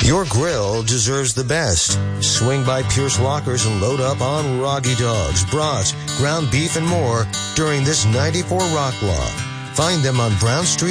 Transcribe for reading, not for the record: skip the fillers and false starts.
Your grill deserves the best. Swing by Pierce Lockers and load up on Roggy Dogs, brats, ground beef, and more during this 94 Rock Block. Find them on Brown Street